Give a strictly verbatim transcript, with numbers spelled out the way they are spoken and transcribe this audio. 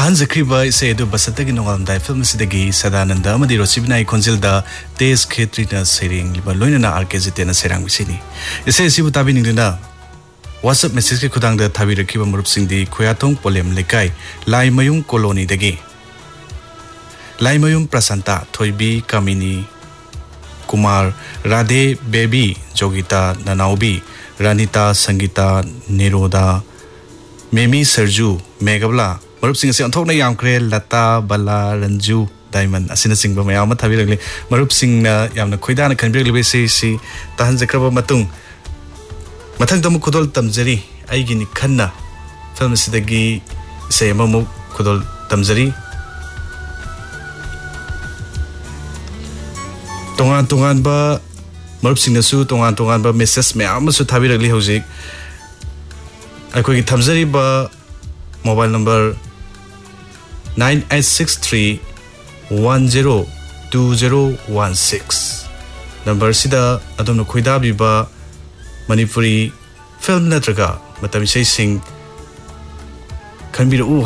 ताहनजख्रीबा इसे अदु बसतगी नोंगालमदाय फिल्म सिदगी सदानंद अमदि रोसिबिनाई खोंजिलदा तेज खेत्रीना सेरिंग लिबा लोइनना आरके जितेना सेरांग बिसिनी इसे सिबु ताबिनिंगना WhatsApp message के खुदांगदा थाबिरखिबा मरुपसिंगदी खोयाथोंग पोलेम लेकाई लाइमयुम कॉलोनी दगी लाइमयुम प्रशांता थोइबी कामिनी कुमार राधे बेबी जोगिता ननाउबी रानिता संगीता निरोदा मेमी सरजू मेगबला मरुप सिंह से अंथोकना यामख्रे लता बला रंजू डायमंड असिना सिंगबा मयाम थाबिरगले मरुप सिंह ना यामना खोइदाना खनबिरगले से सी तहन जक्रबा मतुंग मथंग दमु खुदोल तमजरी आइगिनी खन्ना फिल्म सिदगी से ममु खुदोल तमजरी तोंगान तोंगान बा मरुप सिंह नसु तोंगान तोंगान बा मेसेज मयाम सु थाबिरगले हौजिक अखोगी थमजरी बा mobile number nine eight six three one zero two zero one six number सिदा अदोम खोइदा बिबा मणिपुरी फिल्म नत्रगा मतम इसे सिंग खनबिरु